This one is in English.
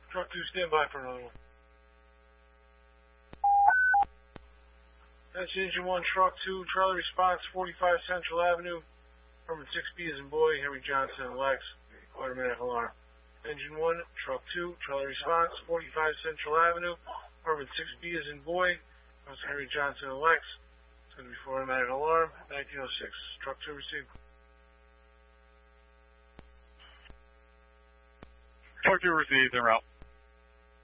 Truck 2, stand by for another one. That's Engine 1, Truck 2, Charlie response, 45 Central Avenue. Affirmative 6B is in boy, Henry Johnson and Lex. Automatic alarm. Engine 1, Truck 2, Charlie response, 45 Central Avenue. Affirmative 6B is in boy, Henry Johnson and Lex. It's going to be for automatic alarm, 1906. Truck 2 received. Truck 2 received, en route.